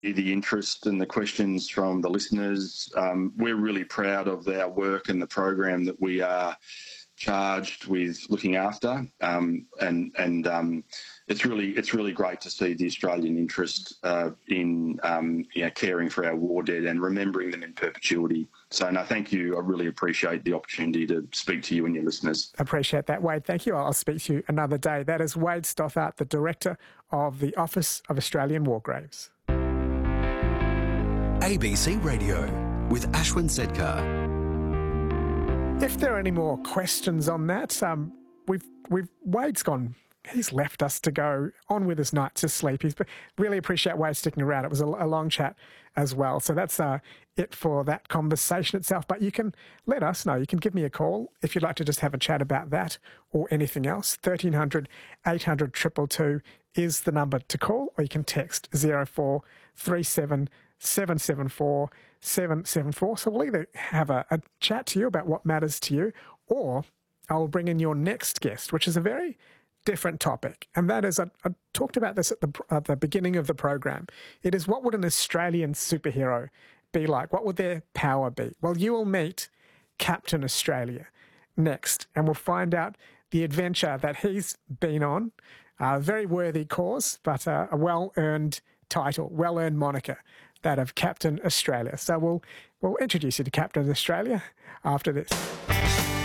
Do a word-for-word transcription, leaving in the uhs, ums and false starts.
the interest and the questions from the listeners. Um, we're really proud of our work and the program that we are charged with looking after, um, and and um, it's really it's really great to see the Australian interest uh, in um, you know, caring for our war dead and remembering them in perpetuity. So, no, thank you. I really appreciate the opportunity to speak to you and your listeners. Appreciate that, Wade. Thank you. I'll speak to you another day. That is Wade Stothart, the Director of the Office of Australian War Graves. A B C Radio with Ashwin Sedkar. If there are any more questions on that, um, we've we've Wade's gone. He's left us to go on with his night to sleep. He's really appreciate Wade sticking around. It was a, a long chat as well. So that's uh, it for that conversation itself. But you can let us know. You can give me a call if you'd like to just have a chat about that or anything else. thirteen hundred, eight hundred, two two two is the number to call, or you can text zero four three seven seven seven four seven seven four. So we'll either have a, a chat to you about what matters to you, or I'll bring in your next guest, which is a very different topic. And that is, I, I talked about this at the, at the beginning of the program. It is, what would an Australian superhero be like? What would their power be? Well, you will meet Captain Australia next, and we'll find out the adventure that he's been on. A very worthy cause, but uh, a well-earned title, well-earned moniker, that of Captain Australia. So we'll we'll introduce you to Captain Australia after this.